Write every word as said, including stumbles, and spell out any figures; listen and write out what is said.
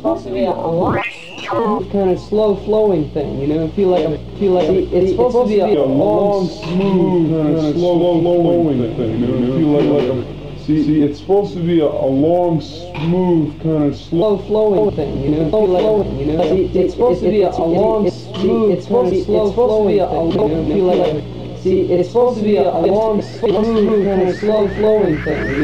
supposed to be a, a long, kind of slow flowing thing, you know. Feel like I feel like it's, it's supposed, supposed to be a, a long, smooth, kind of slow flowing thing, you know. Feel like like a See, see, it's supposed to be a, a long, smooth, kind of slow flowing thing, you know. Feel like, you know, see, it's supposed to be a, a long, smooth, it's supposed to slow flowing thing, you know. Feel like, see, it's supposed to be a, a long, smooth, kind of slow flowing thing, you know.